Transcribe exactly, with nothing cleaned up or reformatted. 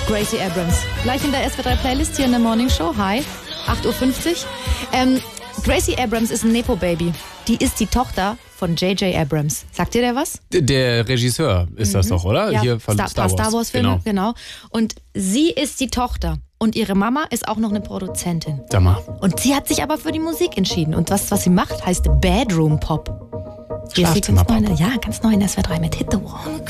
Gracie Abrams. Gleich in der S W drei Playlist hier in der Morning Show. Hi, acht Uhr fünfzig. Ähm, Gracie Abrams ist ein Nepo-Baby. Die ist die Tochter von J J Abrams. Sagt dir der was? Der Regisseur ist das Mhm. doch, oder? Ja, Hier von Star, Star Wars. Star Wars Filme, Genau. genau. Und sie ist die Tochter. Und ihre Mama ist auch noch eine Produzentin. Sag mal. Und sie hat sich aber für die Musik entschieden. Und was, was sie macht, heißt Bedroom Pop. Hier ist sie ganz Schlafzimmerpop. neu, ja, ganz neu in S W R drei mit Hit the Wall.